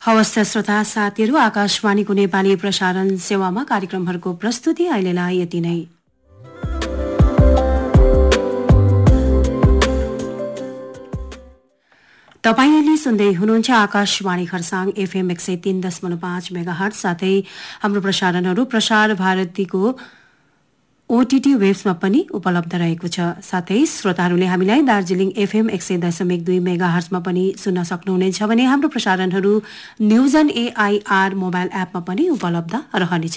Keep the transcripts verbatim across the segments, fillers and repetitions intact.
हवस् श्रोता साथीहरू, आकाशवाणीको नेपाली प्रसारण सेवामा कार्यक्रमहरूको प्रस्तुति अहिलेलाई यति नै। तपाईं अहिले सुन्दै हुनुहुन्छ आकाशवाणी खरसाङ एफएम एक सय तीन दशमलव पाँच मेगाहर्ज, साथै हाम्रो प्रसारणहरू प्रसार भारतीको ओटीटी वेब्समा पनि उपलब्ध रहेको छ। साथै श्रोताहरूले हामीलाई दार्जिलिङ एफएम एक सय दशमिक दुई मेगाहर्जमा पनि सुन्न सक्नुहुनेछ भने हाम्रो प्रसारणहरू न्यूज एन्ड एआईआर मोबाइल एपमा पनि उपलब्ध रहनेछ।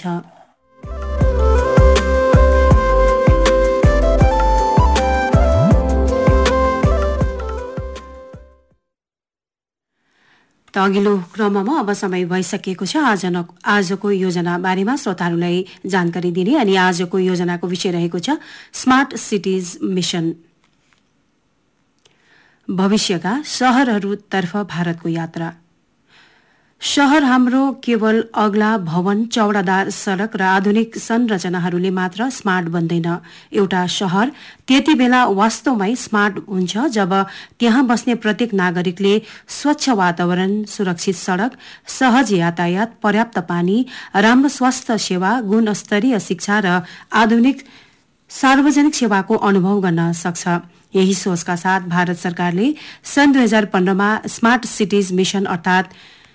त अघिल्लो क्रममा अब समय भइसकेको छ आज आजको योजना बारेमा श्रोताहरूलाई जानकारी दिने, अनि आजको योजनाको विषय रहेको छ स्मार्ट सिटिज मिशन, भविष्यका शहरहरूतर्फ भारतको यात्रा। शहर हाम्रो केवल अग्ला भवन, चौडादार सड़क र आधुनिक संरचनाहरूले मात्र स्मार्ट बन्दैन। एउटा शहर त्यति बेला वास्तवमै स्मार्ट हुन्छ जब त्यहाँ बस्ने प्रत्येक नागरिकले स्वच्छ वातावरण, सुरक्षित सड़क, सहज यातायात, पर्याप्त पानी, राम्रो स्वास्थ्य सेवा, गुणस्तरीय शिक्षा र आधुनिक सार्वजनिक सेवाको अनुभव गर्न सक्छ। यही सोचका साथ भारत सरकारले सन् दुई हजार पन्ध्रमा स्मार्ट सिटिज मिशन अर्थात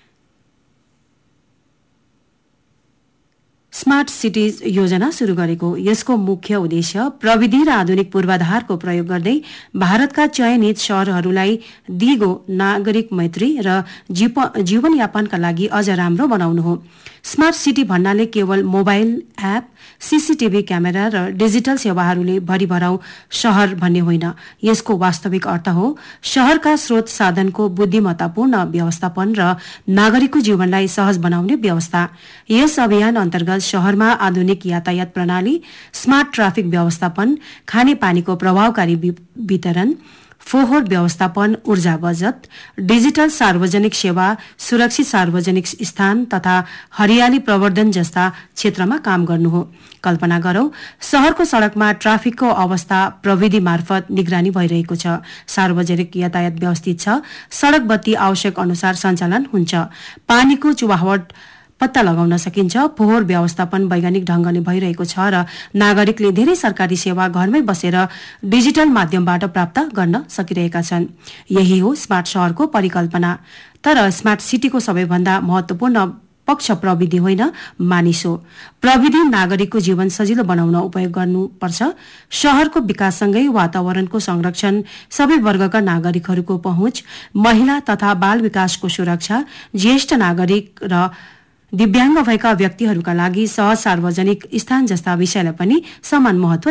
स्मार्ट सिटिज योजना शुरू गरेको। यसको मुख्य उद्देश्य प्रविधि र आधुनिक पूर्वाधारको प्रयोग गर्दै भारतका चयनित शहरहरूलाई दिगो नागरिक मैत्री र जीवनयापनका लागि अझ राम्रो बनाउनु हो। स्मार्ट सिटी भन्नाले केवल मोबाइल एप, सीसीटीभी क्यामेरा र डिजिटल सेवाहरूले भरिभराउ शहर भन्ने होइन। यसको वास्तविक अर्थ हो शहरका स्रोत साधनको बुद्धिमत्तापूर्ण व्यवस्थापन र नागरिकको जीवनलाई सहज बनाउने व्यवस्था। यस अभियान अन्तर्गत शहरमा आधुनिक यातायात प्रणाली, स्मार्ट ट्राफिक व्यवस्थापन, खानेपानीको प्रभावकारी वितरण, फोहोर व्यवस्थापन, ऊर्जा बचत, डिजिटल सार्वजनिक सेवा, सुरक्षित सार्वजनिक स्थान तथा हरियाली प्रवर्धन जस्ता क्षेत्रमा काम गर्नु हो। कल्पना गरौं, शहरको सड़कमा ट्राफिकको अवस्था प्रविधि मार्फत निगरानी भइरहेको छ, सार्वजनिक यातायात व्यवस्थित छ, सड़क बत्ती आवश्यक अनुसार सञ्चालन हुन्छ, पानीको चुहावट पत्ता लगाउन सकिन्छ, फोहोर व्यवस्थापन वैज्ञानिक ढंगले भइरहेको छ र नागरिकले धेरै सरकारी सेवा घरमै बसेर डिजिटल माध्यमबाट प्राप्त गर्न सकिरहेका छन्। यही हो स्मार्ट शहरको परिकल्पना। तर स्मार्ट सिटीको सबैभन्दा महत्वपूर्ण पक्ष प्रविधि होइन, मानिस हो। प्रविधि नागरिकको जीवन सजिलो बनाउन उपयोग गर्नुपर्छ। शहरको विकाससँगै वातावरणको संरक्षण, सबै वर्गका नागरिकहरूको पहुँच, महिला तथा बाल विकासको सुरक्षा, ज्येष्ठ नागरिक र दिव्याङ्ग भएका व्यक्तिहरूका लागि सहज सार्वजनिक स्थान जस्ता विषयलाई पनि समान महत्व